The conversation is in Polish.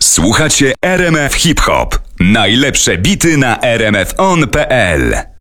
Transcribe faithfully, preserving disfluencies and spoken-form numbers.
Słuchacie R M F Hip Hop. Najlepsze bity na r m f on kropka p l.